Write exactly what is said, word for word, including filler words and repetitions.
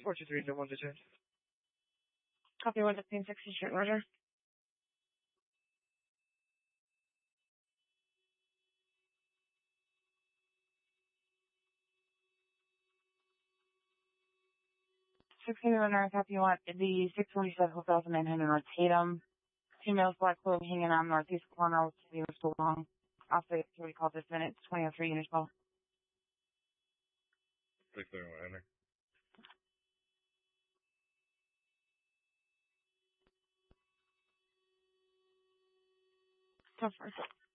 four two three, no one to change. Copy one fifteen sixty Street, Roger. sixteen runner, copy one, the six forty-seven Hotel nine hundred North Tatum. Two males, black clothing hanging on northeast corner with two units along. Off the activity call this minute, twenty oh three units call. six thirty-one, enter. Tough first.